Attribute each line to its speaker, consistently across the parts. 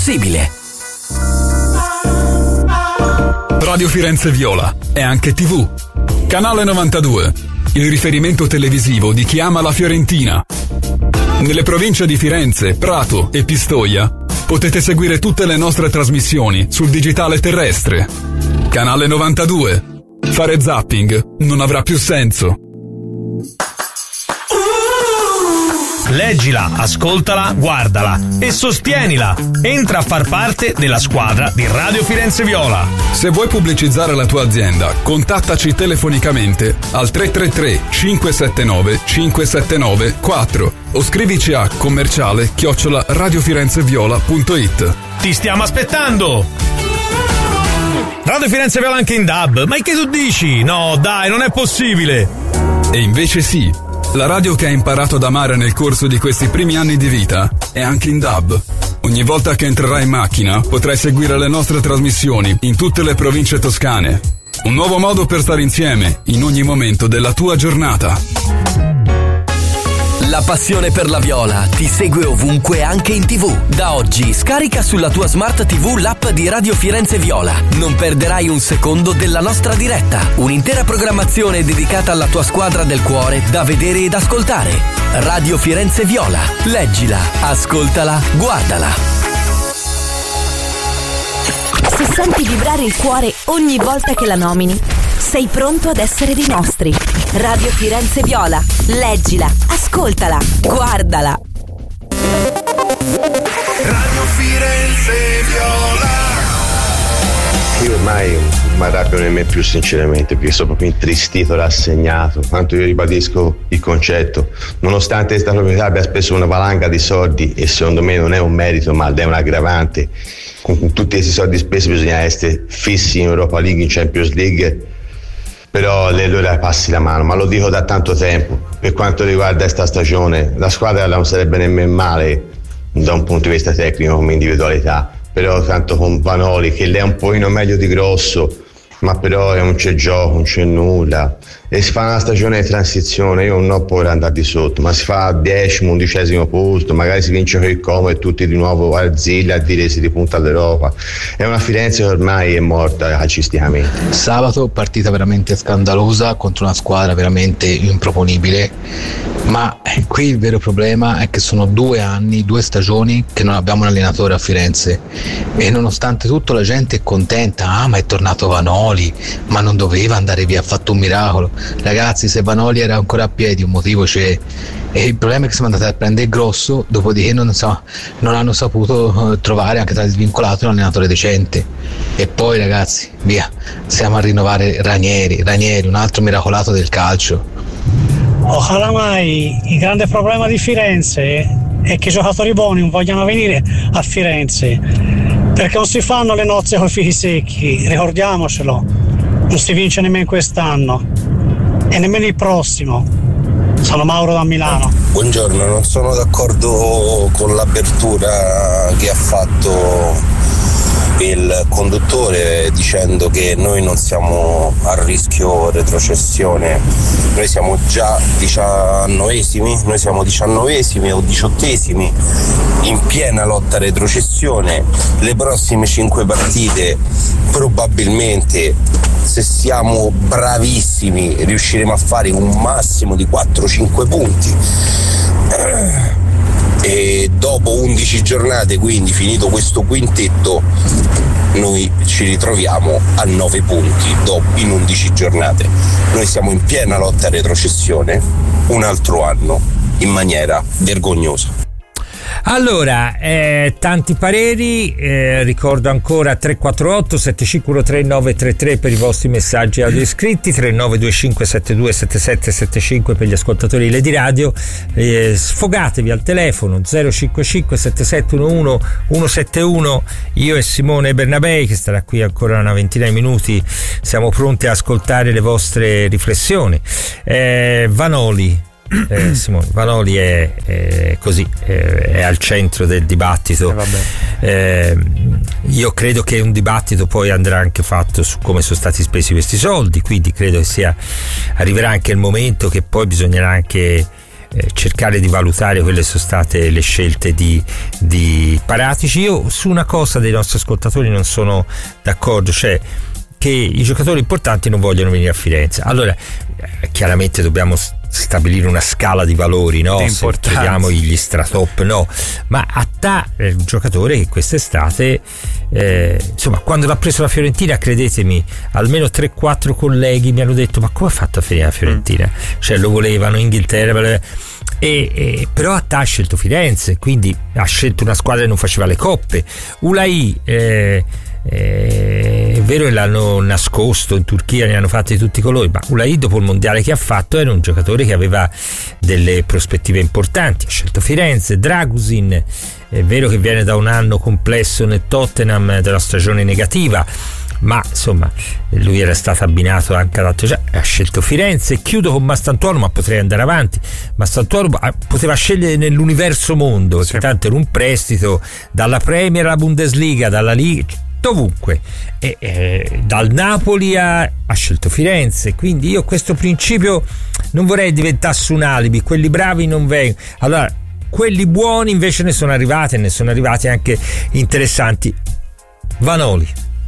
Speaker 1: possibile.
Speaker 2: Radio Firenze Viola è anche TV. Canale 92, il riferimento televisivo di chi ama la Fiorentina. Nelle province di Firenze, Prato e Pistoia potete seguire tutte le nostre trasmissioni sul digitale terrestre. Canale 92. Fare zapping non avrà più senso.
Speaker 3: Leggila, ascoltala, guardala e sostienila. Entra a far parte della squadra di Radio Firenze Viola.
Speaker 2: Se vuoi pubblicizzare la tua azienda, contattaci telefonicamente al 333 579 579 4 o scrivici a commerciale@radiofirenzeviola.it.
Speaker 3: Ti stiamo aspettando! Radio Firenze Viola anche in DAB. Ma che tu dici? No, dai, non è possibile!
Speaker 2: E invece sì. La radio che hai imparato ad amare nel corso di questi primi anni di vita è anche in DAB. Ogni volta che entrerai in macchina potrai seguire le nostre trasmissioni in tutte le province toscane. Un nuovo modo per stare insieme in ogni momento della tua giornata.
Speaker 1: La passione per la viola ti segue ovunque, anche in TV. Da oggi scarica sulla tua smart TV l'app di Radio Firenze Viola. Non perderai un secondo della nostra diretta. Un'intera programmazione dedicata alla tua squadra del cuore da vedere ed ascoltare. Radio Firenze Viola. Leggila, ascoltala, guardala.
Speaker 4: Se senti vibrare il cuore ogni volta che la nomini, sei pronto ad essere dei nostri. Radio Firenze Viola. Leggila, ascoltala, guardala.
Speaker 5: Radio Firenze Viola.
Speaker 6: Io ormai mi arrabbio nemmeno più, sinceramente, perché sono proprio intristito, rassegnato. Tanto io ribadisco il concetto: nonostante questa proprietà abbia speso una valanga di soldi, e secondo me non è un merito ma è un aggravante, con tutti questi soldi spesi bisogna essere fissi in Europa League, in Champions League. Però allora passi la mano, ma lo dico da tanto tempo. Per quanto riguarda questa stagione, la squadra non sarebbe nemmeno male da un punto di vista tecnico come individualità, però tanto con Vanoli, che lei è un pochino meglio di Grosso, ma però non c'è gioco, non c'è nulla, e si fa una stagione di transizione. Io non ho paura di andare di sotto, ma si fa a 10°, 11° posto, magari si vince con il Como e tutti di nuovo a Zilla a dire si ripunta all'Europa. È una Firenze che ormai è morta calcisticamente.
Speaker 7: Sabato partita veramente scandalosa contro una squadra veramente improponibile, ma qui il vero problema è che sono 2 anni, 2 stagioni che non abbiamo un allenatore a Firenze, e nonostante tutto la gente è contenta. Ma è tornato Vanoli, ma non doveva andare via, ha fatto un miracolo. Ragazzi, se Vanoli era ancora a piedi un motivo c'è, e il problema è che siamo andati a prendere Grosso, dopodiché non hanno saputo trovare, anche tra il svincolato, un allenatore decente. E poi ragazzi, via, stiamo a rinnovare Ranieri, un altro miracolato del calcio.
Speaker 8: Oramai il grande problema di Firenze è che i giocatori buoni non vogliono venire a Firenze, perché non si fanno le nozze con i fichi secchi, ricordiamocelo. Non si vince nemmeno quest'anno e nemmeno il prossimo. Sono Mauro da Milano.
Speaker 9: Buongiorno, non sono d'accordo con l'apertura che ha fatto il conduttore dicendo che noi non siamo a rischio retrocessione. Noi siamo già 19esimi, noi siamo 19esimi o 18esimi in piena lotta a retrocessione. Le prossime 5 partite probabilmente, se siamo bravissimi, riusciremo a fare un massimo di 4-5 punti. E dopo 11 giornate, quindi finito questo quintetto, noi ci ritroviamo a 9 punti in 11 giornate. Noi siamo in piena lotta a retrocessione un altro anno in maniera vergognosa.
Speaker 10: Allora, tanti pareri, ricordo ancora 348 751 933 per i vostri messaggi audio iscritti, 3925 72 77 75 per gli ascoltatori di Lady Radio. Sfogatevi al telefono 055 7711 171. Io e Simone Bernabei, che starà qui ancora una ventina di minuti, siamo pronti a ascoltare le vostre riflessioni. Vanoli, Simone, Vanoli è così, è al centro del dibattito. Io credo che un dibattito poi andrà anche fatto su come sono stati spesi questi soldi, quindi credo che arriverà anche il momento che poi bisognerà anche cercare di valutare quelle sono state le scelte di Paratici. Io su una cosa dei nostri ascoltatori non sono d'accordo, cioè che i giocatori importanti non vogliono venire a Firenze. Allora chiaramente dobbiamo stabilire una scala di valori, no? Se chiediamo gli stratop, no, ma un giocatore che quest'estate insomma, quando l'ha preso la Fiorentina, credetemi, almeno 3-4 colleghi mi hanno detto: ma come ha fatto a finire la Fiorentina? Cioè lo volevano in Inghilterra, però ha scelto Firenze, quindi ha scelto una squadra che non faceva le coppe. Ulai è vero che l'hanno nascosto in Turchia, ne hanno fatti di tutti i colori, ma Ulai dopo il mondiale che ha fatto era un giocatore che aveva delle prospettive importanti. Ha scelto Firenze. Dragusin è vero che viene da un anno complesso nel Tottenham, della stagione negativa, ma insomma lui era stato abbinato anche ad altro, ha scelto Firenze. Chiudo con Mastantuono, ma potrei andare avanti. Mastantuono poteva scegliere nell'universo mondo, perché tanto era un prestito dalla Premier alla Bundesliga, dalla Liga, dovunque, dal Napoli ha scelto Firenze. Quindi io questo principio non vorrei diventasse un alibi, quelli bravi non vengono. Allora quelli buoni invece ne sono arrivati, e ne sono arrivati anche interessanti. Vanoli,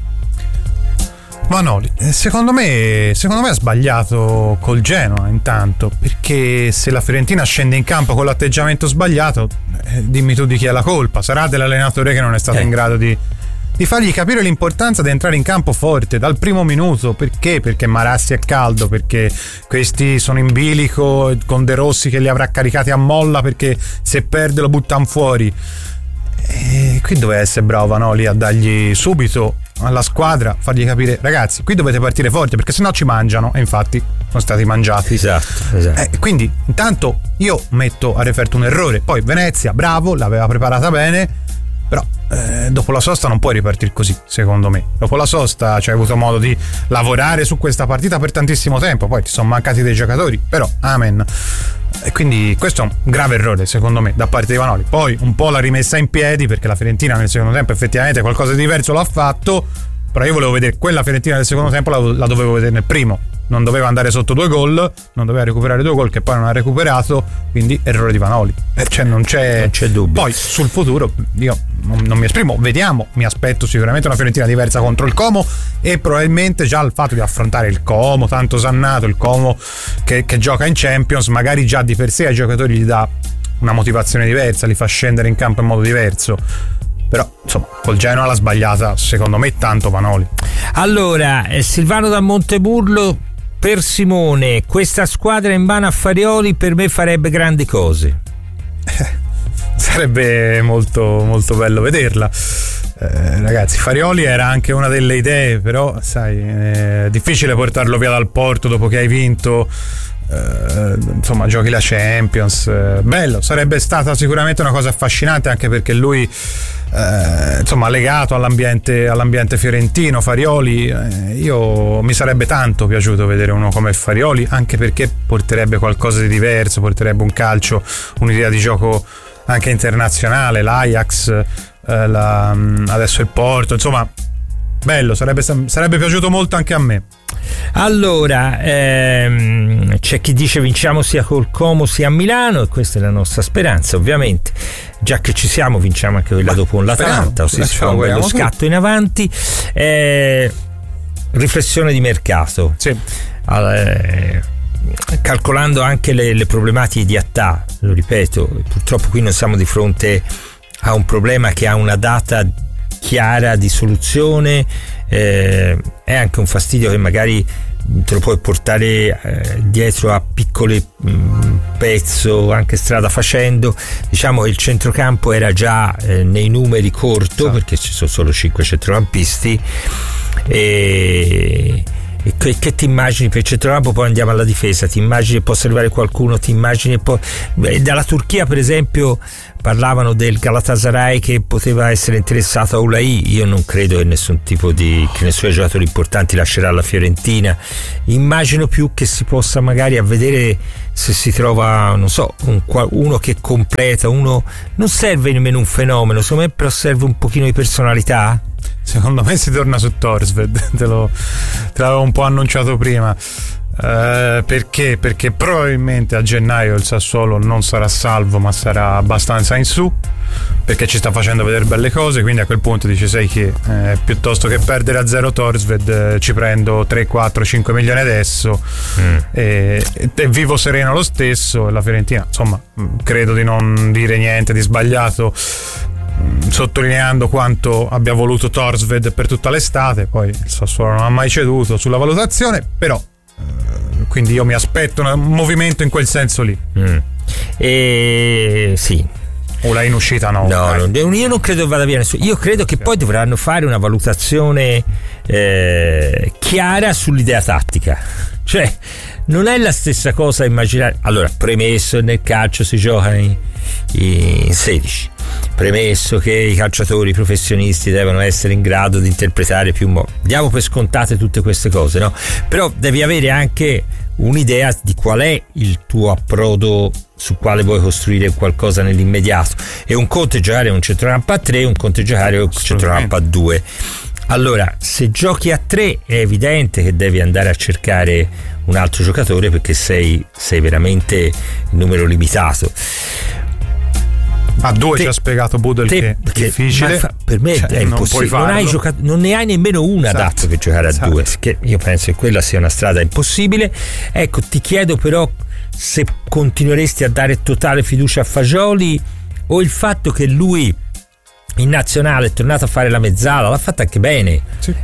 Speaker 11: secondo me ha sbagliato col Genoa, intanto, perché se la Fiorentina scende in campo con l'atteggiamento sbagliato, dimmi tu di chi è la colpa. Sarà dell'allenatore che non è stato in grado di fargli capire l'importanza di entrare in campo forte dal primo minuto. Perché? Perché Marassi è caldo, perché questi sono in bilico con De Rossi che li avrà caricati a molla, perché se perde lo buttano fuori. E qui doveva essere bravo Vanoli a dargli subito alla squadra, fargli capire: ragazzi, qui dovete partire forte perché sennò ci mangiano. E infatti sono stati mangiati. Esatto. Quindi intanto io metto a referto un errore. Poi Venezia, bravo, l'aveva preparata bene, però dopo la sosta non puoi ripartire così, secondo me. Dopo la sosta hai avuto modo di lavorare su questa partita per tantissimo tempo, poi ti sono mancati dei giocatori, però amen. E quindi questo è un grave errore, secondo me, da parte di Vanoli. Poi un po' l'ha rimessa in piedi, perché la Fiorentina nel secondo tempo effettivamente qualcosa di diverso l'ha fatto, però io volevo vedere quella Fiorentina del secondo tempo, la dovevo vedere nel primo. Non doveva andare sotto 2 gol, non doveva recuperare 2 gol che poi non ha recuperato, quindi errore di Vanoli. Cioè non c'è dubbio. Poi sul futuro io non mi esprimo, vediamo, mi aspetto sicuramente una Fiorentina diversa contro il Como, e probabilmente già il fatto di affrontare il Como tanto osannato, il Como che gioca in Champions, magari già di per sé ai giocatori gli dà una motivazione diversa, li fa scendere in campo in modo diverso. Però insomma col Genoa l'ha sbagliata secondo me tanto Vanoli.
Speaker 10: Allora Silvano da Monteburlo: per Simone, questa squadra in mano a Farioli per me farebbe grandi cose.
Speaker 11: Sarebbe molto molto bello vederla. Ragazzi, Farioli era anche una delle idee, però sai, è difficile portarlo via dal Porto dopo che hai vinto. Insomma, giochi la Champions, bello, sarebbe stata sicuramente una cosa affascinante, anche perché lui insomma legato all'ambiente fiorentino. Farioli, io mi sarebbe tanto piaciuto vedere uno come Farioli, anche perché porterebbe qualcosa di diverso, porterebbe un calcio, un'idea di gioco anche internazionale, l'Ajax, adesso il Porto, insomma bello, sarebbe piaciuto molto anche a me.
Speaker 10: Allora c'è chi dice vinciamo sia col Como sia a Milano, e questa è la nostra speranza, ovviamente, già che ci siamo vinciamo anche quella dopo con l'Atalanta, o si fa un bello scatto in avanti. Riflessione di mercato, sì. Calcolando anche le problematiche di Attà, lo ripeto, purtroppo qui non siamo di fronte a un problema che ha una data chiara di soluzione, è anche un fastidio che magari te lo puoi portare dietro a piccole pezzo, anche strada facendo. Diciamo che il centrocampo era già nei numeri corto, perché ci sono solo 5 centrocampisti, e che ti immagini per il centrocampo? Poi andiamo alla difesa, ti immagini che possa arrivare qualcuno, ti immagini poi dalla Turchia per esempio parlavano del Galatasaray che poteva essere interessato a Ulai. Io non credo che nessun giocatori importanti lascerà la Fiorentina. Immagino più che si possa magari a vedere se si trova, non so, uno che completa, uno non serve nemmeno un fenomeno, secondo me, però serve un pochino di personalità.
Speaker 11: Secondo me si torna su Torsved, te l'avevo un po' annunciato prima. Perché? Perché probabilmente a gennaio il Sassuolo non sarà salvo, ma sarà abbastanza in su, perché ci sta facendo vedere belle cose, quindi a quel punto dice: sai che piuttosto che perdere a zero Thorstvedt ci prendo 3, 4, 5 milioni adesso e vivo sereno lo stesso. La Fiorentina, insomma, credo di non dire niente di sbagliato, sottolineando quanto abbia voluto Thorstvedt per tutta l'estate. Poi il Sassuolo non ha mai ceduto sulla valutazione, però quindi io mi aspetto un movimento in quel senso lì.
Speaker 10: Sì.
Speaker 11: O l'hai in uscita? No,
Speaker 10: io non credo vada via nessuno. Io credo che poi dovranno fare una valutazione chiara sull'idea tattica. Cioè, non è la stessa cosa immaginare. Allora, premesso che nel calcio si gioca in 16, premesso che i calciatori professionisti devono essere in grado di interpretare più diamo per scontate tutte queste cose, no? Però devi avere anche un'idea di qual è il tuo approdo su quale vuoi costruire qualcosa nell'immediato. E un conto è giocare un centrocampo a 3, un conto è giocare un centrocampo a 2. Allora, se giochi a 3 è evidente che devi andare a cercare un altro giocatore, perché sei veramente in numero limitato.
Speaker 11: A 2 ci ha spiegato Budel che è difficile.
Speaker 10: Per me è impossibile. Non ne hai nemmeno una adatta per giocare a 2, che io penso che quella sia una strada impossibile. Ecco, ti chiedo però se continueresti a dare totale fiducia a Fagioli, o il fatto che lui in nazionale è tornato a fare la mezzala, l'ha fatta anche bene,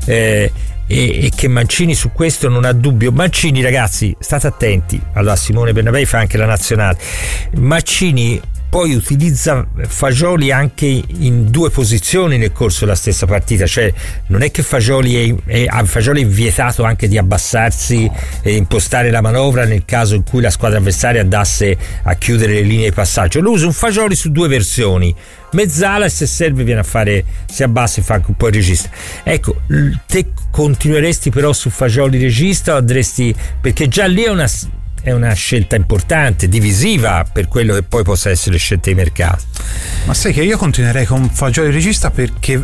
Speaker 10: e che Mancini su questo non ha dubbio. Mancini, ragazzi, state attenti. Allora, Simone Bernabei fa anche la nazionale. Mancini poi utilizza Fagioli anche in 2 posizioni nel corso della stessa partita, cioè non è che Fagioli è vietato anche di abbassarsi e impostare la manovra nel caso in cui la squadra avversaria andasse a chiudere le linee di passaggio. Lui usa un Fagioli su 2 versioni, mezzala, e se serve viene a fare, si abbassa e fa anche un po' il regista. Ecco, te continueresti però su Fagioli regista, o andresti, perché già lì è una scelta importante, divisiva per quello che poi possa essere scelte di mercato.
Speaker 11: Ma sai che io continuerei con Fagioli regista, perché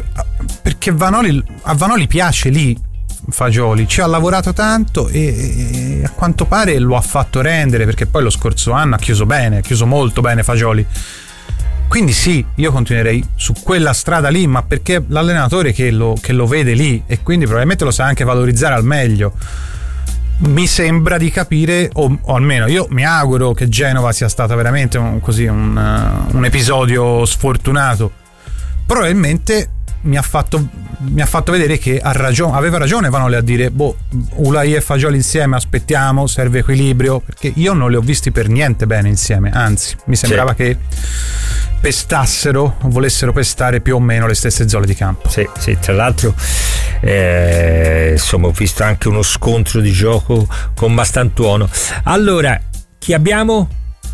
Speaker 11: a Vanoli piace lì Fagioli, ci ha lavorato tanto e a quanto pare lo ha fatto rendere, perché poi lo scorso anno ha chiuso molto bene Fagioli. Quindi sì, io continuerei su quella strada lì, ma perché l'allenatore che lo vede lì, e quindi probabilmente lo sa anche valorizzare al meglio. Mi sembra di capire, o almeno io mi auguro che Genova sia stata veramente un episodio sfortunato. Probabilmente mi ha fatto vedere che aveva ragione Vanoli a dire: Ulai e Fagioli insieme, aspettiamo, serve equilibrio, perché io non li ho visti per niente bene insieme, anzi mi sembrava che pestassero o volessero pestare più o meno le stesse zone di campo.
Speaker 10: Sì, tra l'altro insomma ho visto anche uno scontro di gioco con Mastantuono. Allora, chi abbiamo?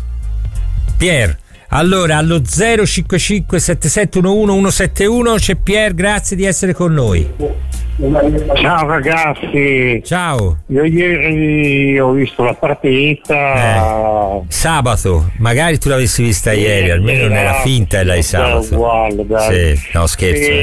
Speaker 10: Pier. Allora, allo 055 7711 171 c'è Pier, grazie di essere con noi.
Speaker 12: Ciao ragazzi.
Speaker 10: Ciao.
Speaker 12: Io ieri ho visto la partita.
Speaker 10: Sabato, magari tu l'avessi vista ieri, almeno non era finta e l'hai sabato.
Speaker 12: Uguale, dai.
Speaker 10: Sì, no, scherzo.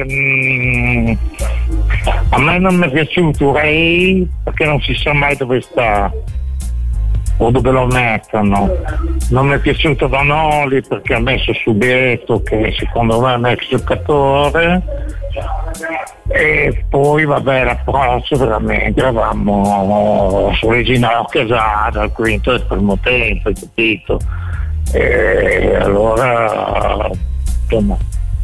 Speaker 12: A me non mi è piaciuto Ray, perché non si sa mai dove sta o dove lo mettono. Non mi è piaciuto Vanoli perché ha messo Subetto, che secondo me è un ex giocatore, e poi vabbè, l'approccio veramente eravamo sulle ginocchia già dal quinto del primo tempo, hai capito? E allora insomma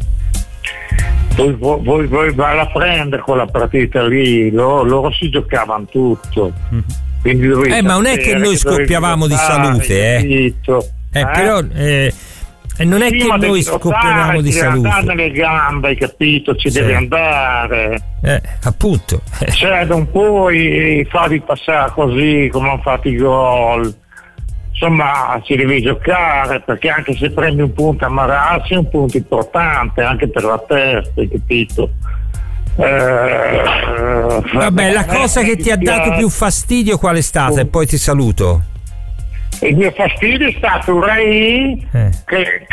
Speaker 12: voi vai a prendere quella partita lì, loro si giocavano tutto.
Speaker 10: Ma non è che noi scoppiavamo di salute, però non è che noi scoppiavamo di salute.
Speaker 12: Ci deve andare nelle gambe, hai capito? Ci deve andare.
Speaker 10: Appunto.
Speaker 12: Cioè, non puoi farli passare così come hanno fatto i gol. Insomma, ci devi giocare, perché anche se prendi un punto a Marassi è un punto importante anche per la testa, hai capito?
Speaker 10: Vabbè, la cosa che ti ha dato più fastidio qual è stata? E poi ti saluto.
Speaker 12: Il mio fastidio è stato Rai che